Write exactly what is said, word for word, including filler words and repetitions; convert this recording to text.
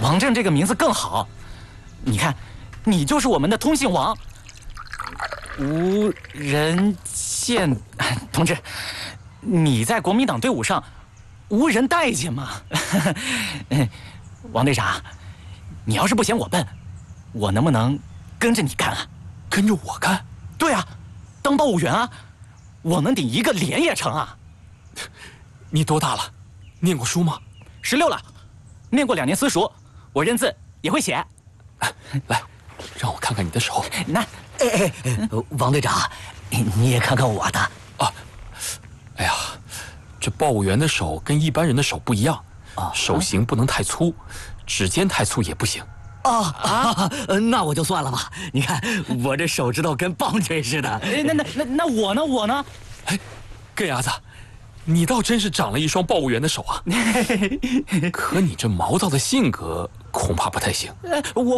王震这个名字更好。你看，你就是我们的通信王。无人见，同志，你在国民党队伍上无人待见嘛。王队长，你要是不嫌我笨，我能不能跟着你干啊？ 跟着我干？ 对啊，当报务员啊，我能顶一个连也成啊。 你多大了？念过书吗？ 十六了，念过两年私塾，我认字也会写。 来，让我看看你的手。 那， 哎哎哎，王队长，你也看看我的啊。哎呀，这报务员的手跟一般人的手不一样啊，手型不能太粗，指尖太粗也不行。 啊啊，那我就算了吧。你看我这手指头跟棒槌似的。 那那那那我呢？我呢？ 哎，根牙子，你倒真是长了一双报务员的手啊！可你这毛躁的性格恐怕不太行。 我。